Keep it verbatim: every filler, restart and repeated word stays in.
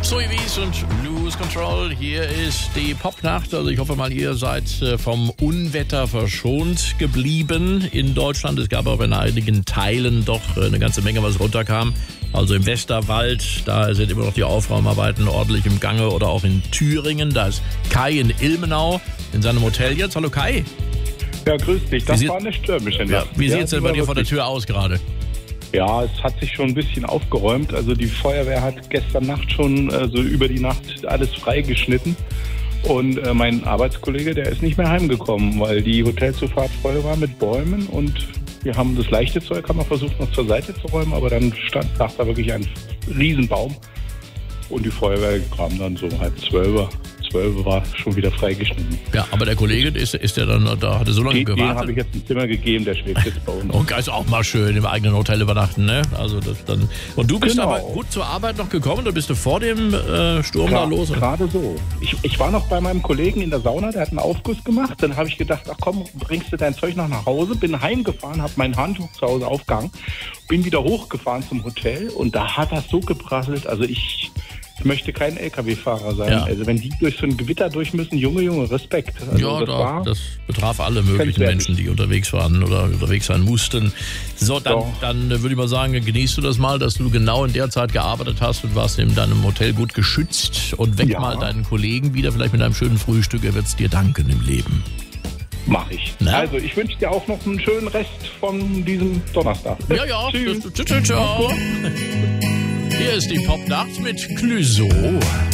Zoe Wies und Lose Control. Hier ist die Popnacht. Also ich hoffe mal, ihr seid vom Unwetter verschont geblieben in Deutschland. Es gab aber in einigen Teilen doch eine ganze Menge, was runterkam. Also im Westerwald, da sind immer noch die Aufräumarbeiten ordentlich im Gange. Oder auch in Thüringen. Da ist Kai in Ilmenau in seinem Hotel jetzt. Hallo Kai. Ja, grüß dich. Das wie war eine stürmische ja, Wie ja, sieht es denn bei dir vor der Tür aus gerade? Ja, es hat sich schon ein bisschen aufgeräumt. Also die Feuerwehr hat gestern Nacht schon, also über die Nacht alles freigeschnitten. Und äh, mein Arbeitskollege, der ist nicht mehr heimgekommen, weil die Hotelzufahrt voll war mit Bäumen. Und wir haben das leichte Zeug, haben wir versucht noch zur Seite zu räumen, aber dann stand lag da wirklich ein Riesenbaum. Und die Feuerwehr kam dann so halb zwölf. zwölf war schon wieder freigeschnitten. Ja, aber der Kollege, ist, ist der dann, da hatte so lange Den, gewartet. Den habe ich jetzt ein Zimmer gegeben, der schwebt jetzt bei uns. Und ist auch mal schön im eigenen Hotel übernachten, ne? Also das dann. Und du bist Genau. aber gut zur Arbeit noch gekommen, da bist du vor dem äh, Sturm Klar, da los? Gerade so. Ich, ich war noch bei meinem Kollegen in der Sauna, der hat einen Aufguss gemacht. Dann habe ich gedacht, ach komm, bringst du dein Zeug noch nach Hause. Bin heimgefahren, habe mein Handtuch zu Hause aufgehangen, bin wieder hochgefahren zum Hotel und da hat das so geprasselt. Also ich... Ich möchte kein L K W-Fahrer sein. Ja. Also wenn die durch so ein Gewitter durch müssen, Junge, Junge, Respekt. Also ja, das, doch, war das betraf alle möglichen Menschen, die unterwegs waren oder unterwegs sein mussten. So, dann, dann würde ich mal sagen, genießt du das mal, dass du genau in der Zeit gearbeitet hast und warst in deinem Hotel gut geschützt und weck Ja. mal deinen Kollegen wieder, vielleicht mit einem schönen Frühstück, er wird es dir danken im Leben. Mach ich. Na? Also ich wünsche dir auch noch einen schönen Rest von diesem Donnerstag. Ja, ja. Tschüss. Tschüss, tschüss, ciao. Hier ist die Popnacht mit Clüso.